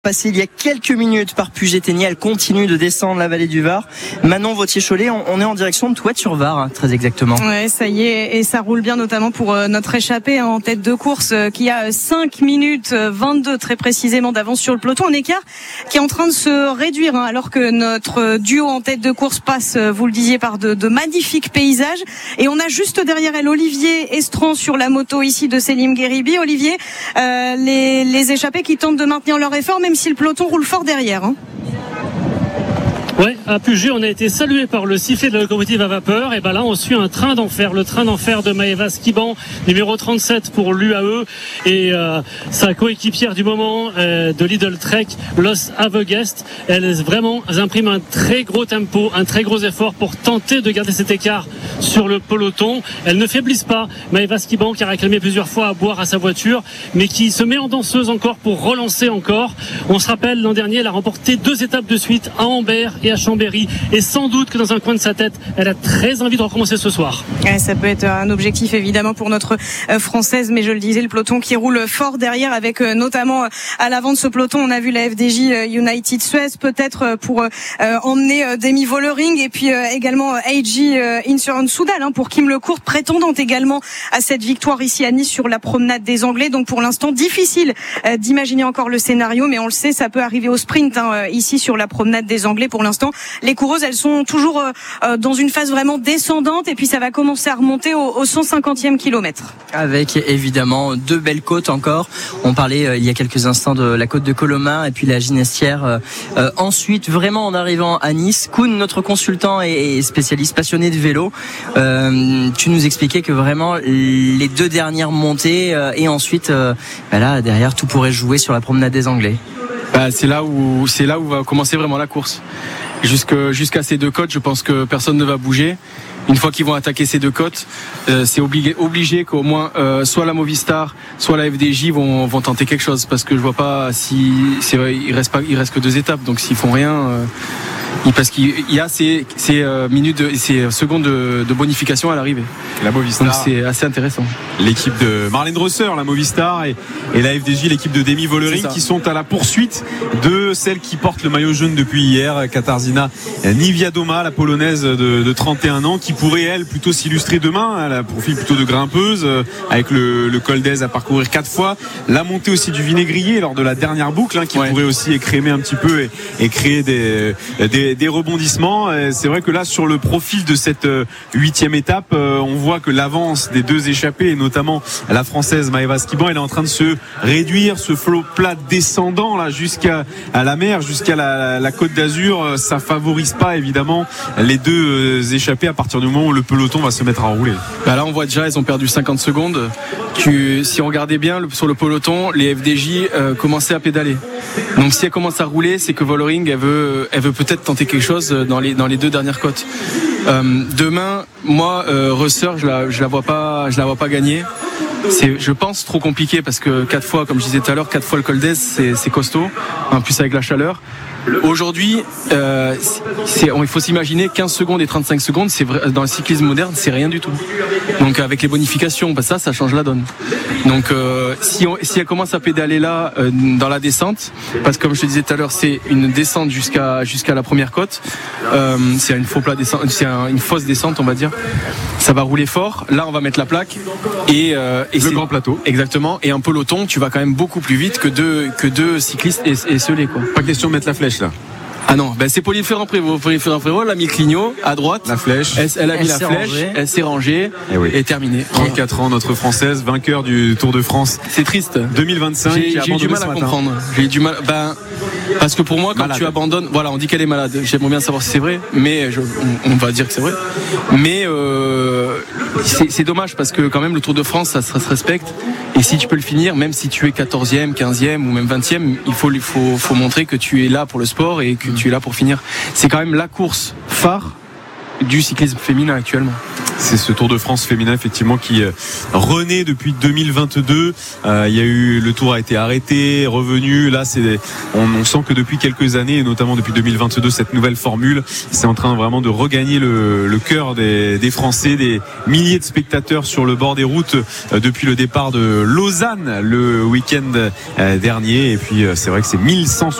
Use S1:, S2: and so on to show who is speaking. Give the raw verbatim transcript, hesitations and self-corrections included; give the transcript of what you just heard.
S1: Passé il y a quelques minutes par Puget-Théniers, elle continue de descendre la vallée du Var. Manon Vautier-Cholet, on est en direction de Thouet-sur-Var, hein, très exactement.
S2: Ouais, ça y est, et ça roule bien, notamment pour euh, notre échappée hein, en tête de course, euh, qui a cinq minutes vingt-deux très précisément d'avance sur le peloton. Un écart qui est en train de se réduire, hein, alors que notre duo en tête de course passe, euh, vous le disiez, par de, de magnifiques paysages. Et on a juste derrière elle Olivier Estran sur la moto ici de Selim Gheribi. Olivier, euh, les, les échappés qui tentent de maintenir leur effort, même si le peloton roule fort derrière. Hein.
S3: Ouais, à Puget, on a été salué par le sifflet de la locomotive à vapeur. Et ben là, on suit un train d'enfer, le train d'enfer de Maeva Skiban, numéro trente-sept pour l'U A E, et euh, sa coéquipière du moment euh, de Lidl Trek, Los Avegest. Elles vraiment impriment un très gros tempo, un très gros effort pour tenter de garder cet écart sur le peloton. Elles ne faiblissent pas. Maeva Skiban, qui a réclamé plusieurs fois à boire à sa voiture, mais qui se met en danseuse encore pour relancer encore. On se rappelle, l'an dernier, elle a remporté deux étapes de suite à Ambert et à Chambéry, et sans doute que dans un coin de sa tête, elle a très envie de recommencer ce soir.
S2: Ouais, ça peut être un objectif évidemment pour notre euh, française, mais je le disais, le peloton qui roule fort derrière, avec euh, notamment euh, à l'avant de ce peloton, on a vu la F D J euh, United Suez, peut-être euh, pour euh, emmener euh, Demi Vollering, et puis euh, également euh, A G euh, Insurance Soudal hein, pour Kim Lecourt, prétendante également à cette victoire ici à Nice sur la promenade des Anglais. Donc pour l'instant, difficile euh, d'imaginer encore le scénario, mais on le sait, ça peut arriver au sprint hein, ici sur la promenade des Anglais. Pour l'instant, les coureuses, elles sont toujours euh, dans une phase vraiment descendante, et puis ça va commencer à remonter au, au cent cinquantième kilomètre.
S1: Avec évidemment deux belles côtes encore. On parlait euh, il y a quelques instants de la côte de Colomar et puis la Ginestière. Euh, euh, ensuite, vraiment en arrivant à Nice, Koun, notre consultant et spécialiste passionné de vélo, euh, tu nous expliquais que vraiment les deux dernières montées euh, et ensuite, euh, bah là derrière, tout pourrait jouer sur la promenade des Anglais.
S4: Bah, c'est là où c'est là où va commencer vraiment la course. Jusque, jusqu'à ces deux côtes, je pense que personne ne va bouger. Une fois qu'ils vont attaquer ces deux côtes, euh, c'est obligé, obligé qu'au moins euh, soit la Movistar, soit la F D J vont, vont tenter quelque chose, parce que je vois pas si c'est vrai, il reste pas, il reste que deux étapes, donc s'ils font rien. Euh, parce qu'il y a ces, ces minutes, de, ces secondes de, de bonification à l'arrivée.
S5: La Movistar.
S4: Donc c'est assez intéressant.
S5: L'équipe de Marlène Rosser, la Movistar, et, et la F D J, l'équipe de Demi Vollering, qui sont à la poursuite de celle qui porte le maillot jaune depuis hier, Katarzyna Niewiadoma, la polonaise de, de trente et un ans, qui pourrait elle plutôt s'illustrer demain. Elle a un profil plutôt de grimpeuse, avec le, le col d'Aise à parcourir quatre fois. La montée aussi du Vinaigrier lors de la dernière boucle, hein, qui ouais. pourrait aussi écrémer un petit peu et, et créer des, des des rebondissements. C'est vrai que là, sur le profil de cette huitième étape, on voit que l'avance des deux échappées, et notamment la française Maeva Skiban, elle est en train de se réduire, ce flot plat descendant là jusqu'à à la mer, jusqu'à la, la Côte d'Azur. Ça favorise pas évidemment les deux échappées à partir du moment où le peloton va se mettre à rouler.
S4: Bah là, on voit déjà, elles ont perdu cinquante secondes. Tu, si on regardait bien le, sur le peloton, les F D J euh, commençaient à pédaler. Donc si elle commence à rouler, c'est que Vollering, elle veut, elle veut peut-être tenter quelque chose dans les dans les deux dernières côtes. Euh, demain, moi, euh, Rosser, je la je la vois pas, je la vois pas gagner. C'est, je pense, trop compliqué, parce que quatre fois, comme je disais tout à l'heure, quatre fois le col d'Aise, c'est, c'est costaud. En plus avec la chaleur. Aujourd'hui, euh, c'est, il faut s'imaginer quinze secondes et trente-cinq secondes, c'est vrai, dans le cyclisme moderne, c'est rien du tout. Donc avec les bonifications, bah ça, ça change la donne. Donc euh, si, on, si elle commence à pédaler là euh, dans la descente, parce que comme je te disais tout à l'heure, c'est une descente jusqu'à jusqu'à la première côte, euh, c'est une faux plat descente, c'est un, une fausse descente, on va dire. Ça va rouler fort. Là, on va mettre la plaque et, euh, et
S5: le
S4: c'est,
S5: grand plateau.
S4: Exactement. Et en peloton, tu vas quand même beaucoup plus vite que deux que deux cyclistes esselés, quoi.
S5: Pas question de mettre la flèche là.
S4: Ah non, ben c'est Polyférant Prévost. Polyférant Prévost, elle a mis le clignot à droite.
S5: La flèche.
S4: Elle, elle a
S1: elle
S4: mis la flèche,
S1: rangée.
S4: Elle s'est rangée et, oui. et terminée.
S5: trente-quatre ans, notre Française, vainqueur du Tour de France.
S4: C'est triste.
S5: deux mille vingt-cinq.
S4: J'ai, j'ai eu du mal à comprendre. J'ai eu du mal. Ben, parce que pour moi, quand malade. tu abandonnes, voilà, on dit qu'elle est malade. J'aimerais bien savoir si c'est vrai, mais je, on, on va dire que c'est vrai. Mais euh, c'est, c'est dommage, parce que quand même le Tour de France, ça, ça se respecte. Et si tu peux le finir, même si tu es quatorzième, quinzième ou même vingtième, il faut, il faut, faut montrer que tu es là pour le sport et que tu es là pour finir. C'est quand même la course phare du cyclisme féminin actuellement.
S5: C'est ce Tour de France féminin effectivement qui renaît depuis deux mille vingt-deux. Euh, il y a eu le Tour a été arrêté, revenu. Là, c'est on, on sent que depuis quelques années, et notamment depuis deux mille vingt-deux, cette nouvelle formule, c'est en train vraiment de regagner le, le cœur des, des Français, des milliers de spectateurs sur le bord des routes euh, depuis le départ de Lausanne le week-end euh, dernier. Et puis euh, c'est vrai que c'est mille cent